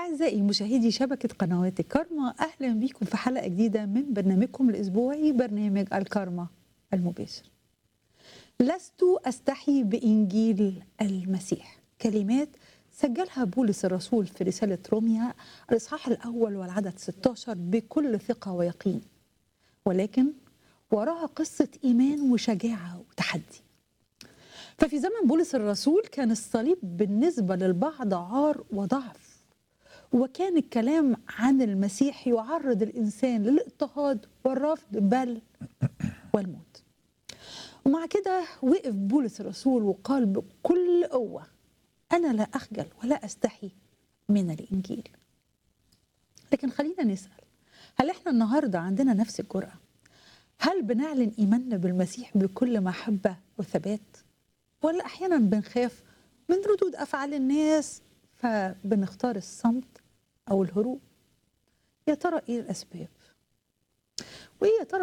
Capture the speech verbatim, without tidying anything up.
أعزائي مشاهدي شبكة قنوات الكارما، أهلا بكم في حلقة جديدة من برنامجكم الأسبوعي برنامج الكارما المباشر. لست أستحي بإنجيل المسيح، كلمات سجلها بولس الرسول في رسالة روميا الإصحاح الأول والعدد ستة عشر بكل ثقة ويقين، ولكن وراها قصة إيمان وشجاعة وتحدي. ففي زمن بولس الرسول كان الصليب بالنسبة للبعض عار وضعف، وكان الكلام عن المسيح يعرض الإنسان للاضطهاد والرفض بل والموت. ومع كده وقف بولس الرسول وقال بكل قوة: أنا لا أخجل ولا أستحي من الإنجيل. لكن خلينا نسأل، هل إحنا النهاردة عندنا نفس الجرأة؟ هل بنعلن إيماننا بالمسيح بكل محبة وثبات؟ ولا أحيانا بنخاف من ردود أفعال الناس فبنختار الصمت أو الهروب؟ يا ترى إيه الأسباب؟ وإيه يا ترى